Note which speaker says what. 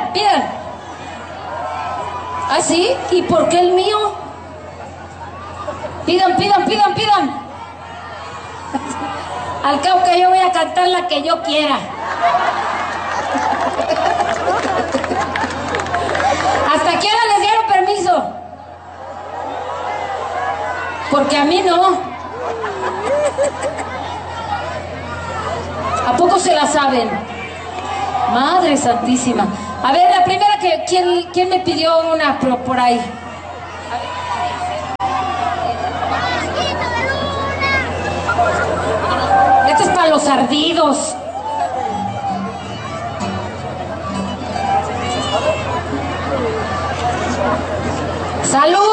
Speaker 1: pidan. ¿Ah, sí? ¿Y por qué el mío? Pidan. Al cabo que yo voy a cantar la que yo quiera. ¿Hasta qué hora les dieron permiso? Porque a mí no. ¿A poco se la saben? Madre santísima. A ver, la primera que... ¿Quién me pidió una por ahí? Esto es para los ardidos. ¡Salud!